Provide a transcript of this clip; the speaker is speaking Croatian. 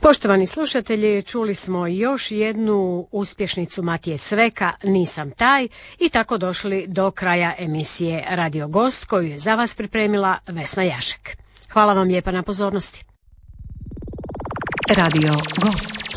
Poštovani slušatelji, čuli smo još jednu uspješnicu Matije Cveka, Nisam taj, i tako došli do kraja emisije Radio Gost, koju je za vas pripremila Vesna Jašek. Hvala vam lijepa na pozornosti. Radio Gost.